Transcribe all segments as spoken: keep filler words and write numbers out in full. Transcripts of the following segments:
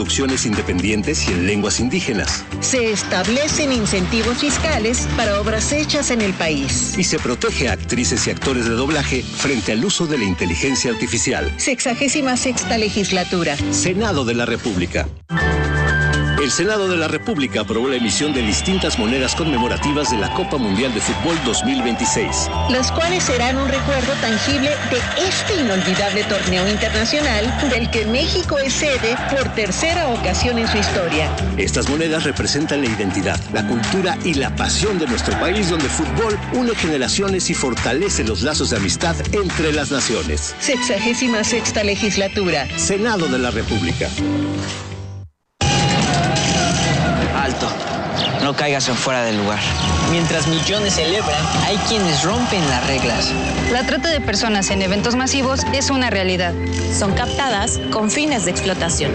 producciones independientes y en lenguas indígenas. Se establecen incentivos fiscales para obras hechas en el país. Y se protege a actrices y actores de doblaje frente al uso de la inteligencia artificial. Sexagésima sexta legislatura. Senado de la República. El Senado de la República aprobó la emisión de distintas monedas conmemorativas de la Copa Mundial de Fútbol dos mil veintiséis. Las cuales serán un recuerdo tangible de este inolvidable torneo internacional del que México es sede por tercera ocasión en su historia. Estas monedas representan la identidad, la cultura y la pasión de nuestro país, donde el fútbol une generaciones y fortalece los lazos de amistad entre las naciones. Sexagésima sexta legislatura. Senado de la República. Alto, no caigas en fuera del lugar. Mientras millones celebran, hay quienes rompen las reglas. La trata de personas en eventos masivos es una realidad. Son captadas con fines de explotación.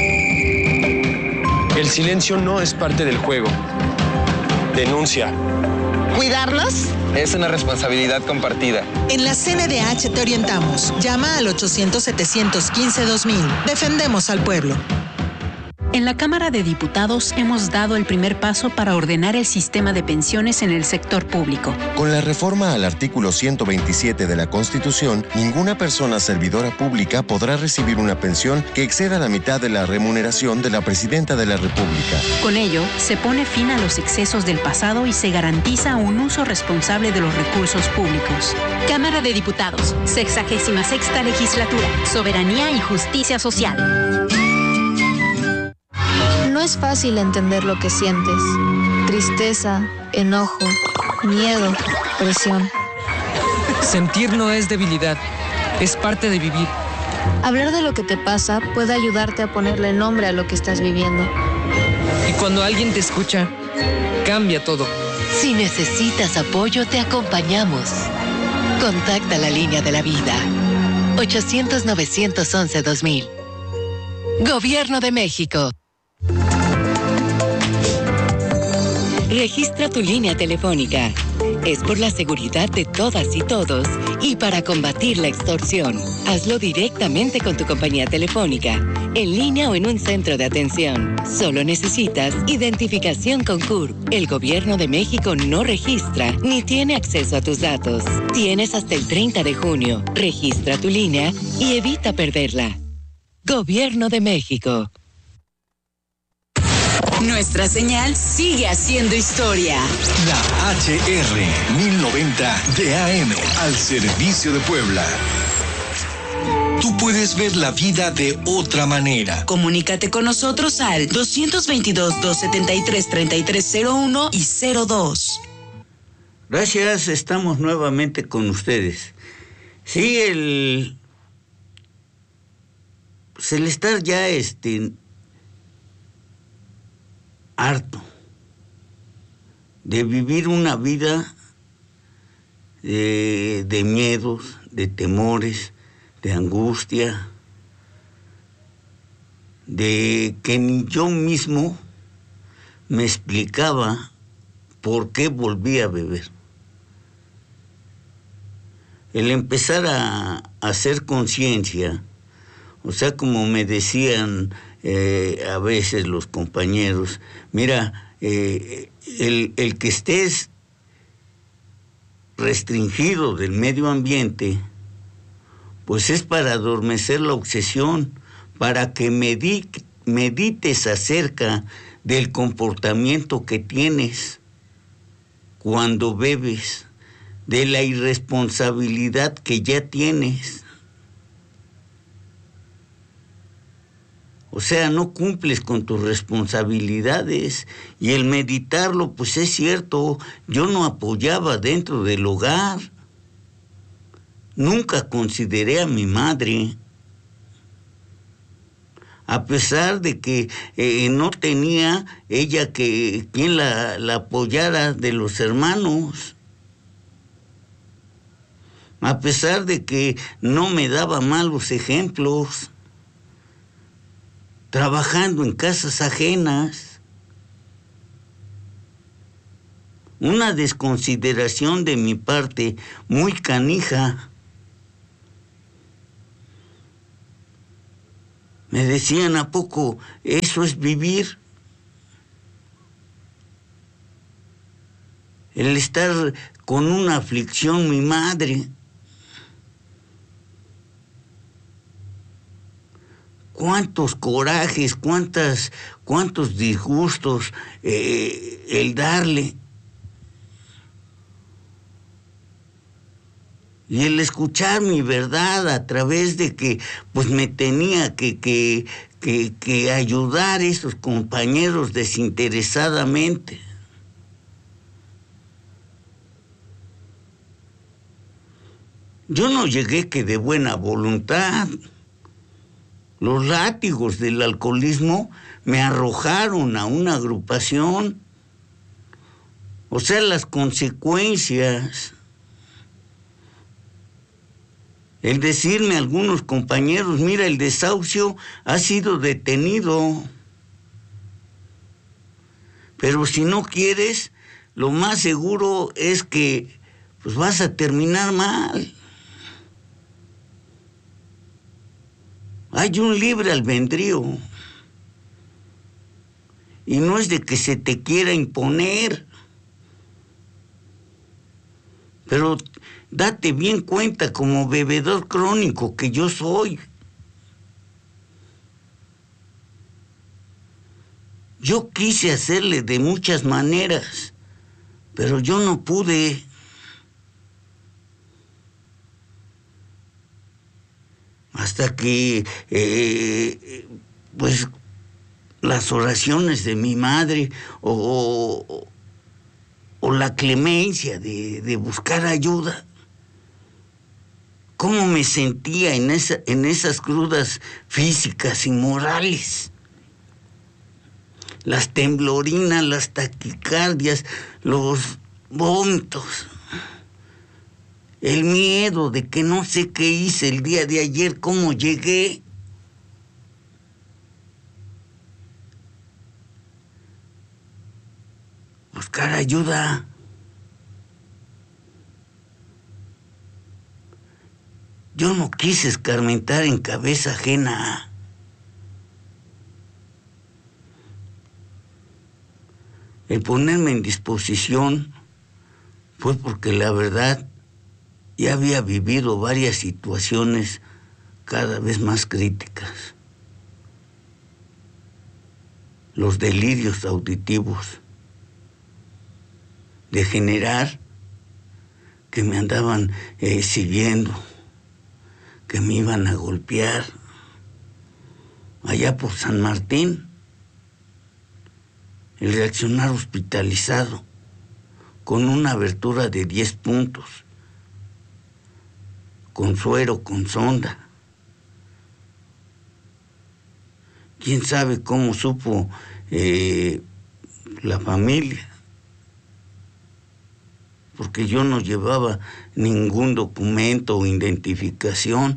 El silencio no es parte del juego. Denuncia. ¿Cuidarlos? Es una responsabilidad compartida. En la C N D H te orientamos. Llama al ochocientos, setecientos quince, dos mil. Defendemos al pueblo. En la Cámara de Diputados hemos dado el primer paso para ordenar el sistema de pensiones en el sector público. Con la reforma al artículo ciento veintisiete de la Constitución, ninguna persona servidora pública podrá recibir una pensión que exceda la mitad de la remuneración de la Presidenta de la República. Con ello, se pone fin a los excesos del pasado y se garantiza un uso responsable de los recursos públicos. Cámara de Diputados, sexagésima sexta legislatura, soberanía y justicia social. No es fácil entender lo que sientes. Tristeza, enojo, miedo, presión. Sentir no es debilidad, es parte de vivir. Hablar de lo que te pasa puede ayudarte a ponerle nombre a lo que estás viviendo. Y cuando alguien te escucha, cambia todo. Si necesitas apoyo, te acompañamos. Contacta la línea de la vida. ochocientos, novecientos once, dos mil. Gobierno de México. Registra tu línea telefónica. Es por la seguridad de todas y todos y para combatir la extorsión. Hazlo directamente con tu compañía telefónica, en línea o en un centro de atención. Solo necesitas identificación con C U R. El Gobierno de México no registra ni tiene acceso a tus datos. Tienes hasta el treinta de junio. Registra tu línea y evita perderla. Gobierno de México. Nuestra señal sigue haciendo historia. La H R mil noventa de A M al servicio de Puebla. Tú puedes ver la vida de otra manera. Comunícate con nosotros al dos veintidós, doscientos setenta y tres, treinta y tres cero uno y cero dos. Gracias, estamos nuevamente con ustedes. Sí, el... pues el estar ya este... harto de vivir una vida de, de miedos, de temores, de angustia, de que ni yo mismo me explicaba por qué volví a beber. El empezar a, a hacer conciencia, o sea, como me decían eh, a veces los compañeros, mira, eh, el, el que estés restringido del medio ambiente, pues es para adormecer la obsesión, para que medi- medites acerca del comportamiento que tienes cuando bebes, de la irresponsabilidad que ya tienes. O sea, no cumples con tus responsabilidades. Y el meditarlo, pues es cierto, yo no apoyaba dentro del hogar. Nunca consideré a mi madre. A pesar de que eh, no tenía ella que quien la, la apoyara de los hermanos. A pesar de que no me daba malos ejemplos. Trabajando en casas ajenas. Una desconsideración de mi parte muy canija. Me decían, ¿a poco eso es vivir? El estar con una aflicción, mi madre. Cuántos corajes, cuántas, cuántos disgustos, eh, el darle. Y el escuchar mi verdad a través de que pues me tenía que, que, que, que ayudar a esos compañeros desinteresadamente. Yo no llegué que de buena voluntad. Los látigos del alcoholismo me arrojaron a una agrupación. O sea, las consecuencias. El decirme a algunos compañeros, mira, el desahucio ha sido detenido. Pero si no quieres, lo más seguro es que pues vas a terminar mal. Hay un libre albedrío. Y no es de que se te quiera imponer. Pero date bien cuenta como bebedor crónico que yo soy. Yo quise hacerle de muchas maneras, pero yo no pude. Hasta que, eh, pues, las oraciones de mi madre o, o, o la clemencia de, de buscar ayuda. ¿Cómo me sentía en, esa, en esas crudas físicas y morales? Las temblorinas, las taquicardias, los vómitos. El miedo de que no sé qué hice el día de ayer, cómo llegué. Buscar ayuda. Yo no quise escarmentar en cabeza ajena. El ponerme en disposición fue porque la verdad ya había vivido varias situaciones cada vez más críticas. Los delirios auditivos de generar que me andaban eh, siguiendo, que me iban a golpear allá por San Martín. El reaccionar hospitalizado con una abertura de diez puntos, con suero, con sonda. ¿Quién sabe cómo supo eh, la familia? Porque yo no llevaba ningún documento o identificación.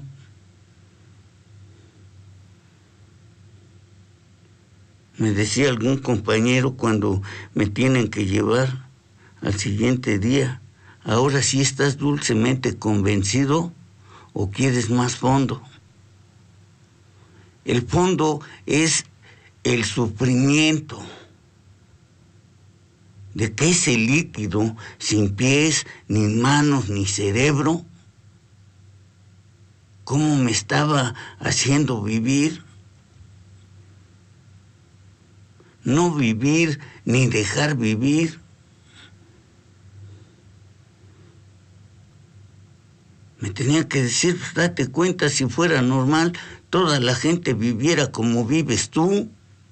Me decía algún compañero cuando me tienen que llevar al siguiente día, ahora sí estás dulcemente convencido o quieres más fondo. El fondo es el sufrimiento de que ese líquido sin pies, ni manos, ni cerebro, cómo me estaba haciendo vivir. No vivir ni dejar vivir. Me tenía que decir, pues date cuenta, si fuera normal, toda la gente viviera como vives tú.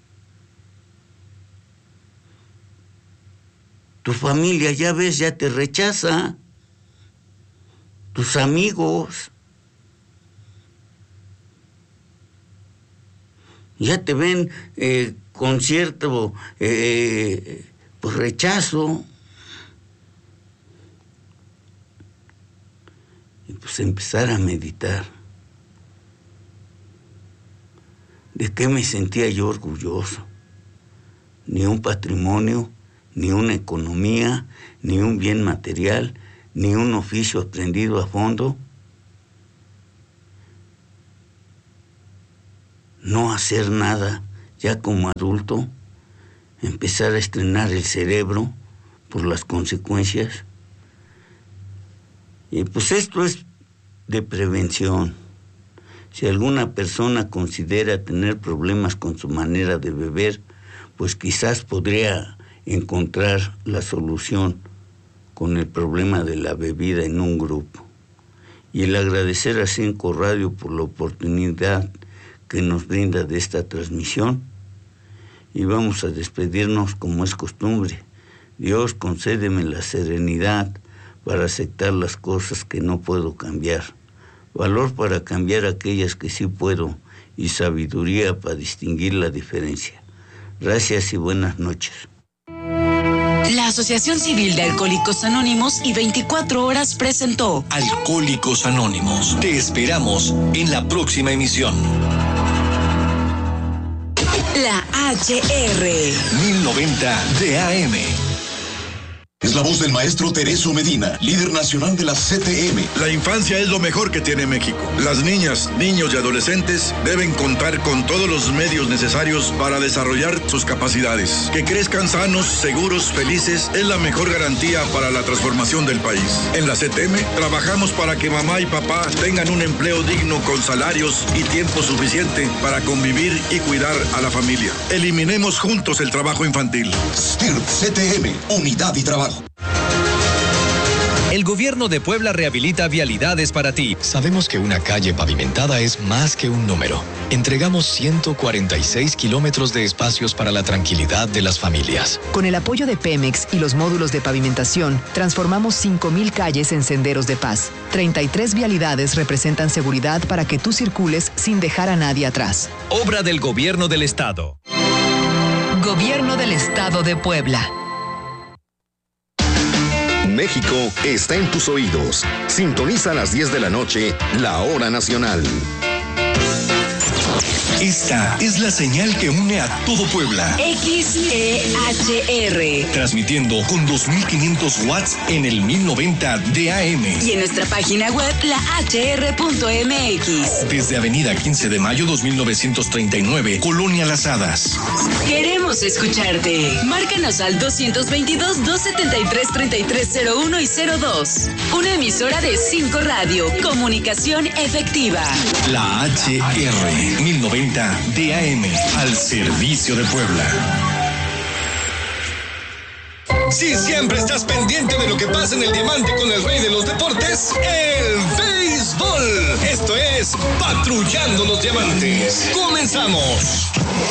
Tu familia, ya ves, ya te rechaza. Tus amigos ya te ven eh, con cierto eh, pues rechazo. Y pues empezar a meditar. ¿De qué me sentía yo orgulloso? Ni un patrimonio, ni una economía, ni un bien material, ni un oficio aprendido a fondo. no hacer nada ya como adulto, empezar a estrenar el cerebro por las consecuencias. Y pues esto es de prevención. Si alguna persona considera tener problemas con su manera de beber, pues quizás podría encontrar la solución con el problema de la bebida en un grupo. Y el agradecer a Cinco Radio por la oportunidad que nos brinda de esta transmisión. Y vamos a despedirnos como es costumbre. Dios, concédeme la serenidad para aceptar las cosas que no puedo cambiar, valor para cambiar aquellas que sí puedo y sabiduría para distinguir la diferencia. Gracias y buenas noches. La Asociación Civil de Alcohólicos Anónimos y veinticuatro horas presentó Alcohólicos Anónimos. Te esperamos en la próxima emisión. La H R mil noventa D A M. Es la voz del maestro Tereso Medina, líder nacional de la C T M. La infancia es lo mejor que tiene México. Las niñas, niños y adolescentes deben contar con todos los medios necesarios para desarrollar sus capacidades. Que crezcan sanos, seguros, felices es la mejor garantía para la transformación del país. En la C T M trabajamos para que mamá y papá tengan un empleo digno con salarios y tiempo suficiente para convivir y cuidar a la familia. Eliminemos juntos el trabajo infantil. S T I R P C T M, Unidad y Trabajo. El gobierno de Puebla rehabilita vialidades para ti. Sabemos que una calle pavimentada es más que un número. Entregamos ciento cuarenta y seis kilómetros de espacios para la tranquilidad de las familias. Con el apoyo de Pemex y los módulos de pavimentación, transformamos cinco mil calles en senderos de paz. treinta y tres vialidades representan seguridad para que tú circules sin dejar a nadie atrás. Obra del Gobierno del Estado. Gobierno del Estado de Puebla. México está en tus oídos. Sintoniza a las diez de la noche, la hora nacional. Esta es la señal que une a todo Puebla. X E H R. Transmitiendo con dos mil quinientos watts en el mil noventa D A M. Y en nuestra página web, la H R punto M X. Desde Avenida quince de mayo dos mil novecientos treinta y nueve, Colonia Las Hadas. Queremos escucharte. Márcanos al dos veintidós, dos setenta y tres, treinta y tres cero uno y cero dos. Una emisora de Cinco Radio. Comunicación efectiva. La H R mil noventa D A M, al servicio de Puebla. Si siempre estás pendiente de lo que pasa en el diamante con el rey de los deportes, el béisbol. Esto es Patrullando los Diamantes. ¡Comenzamos!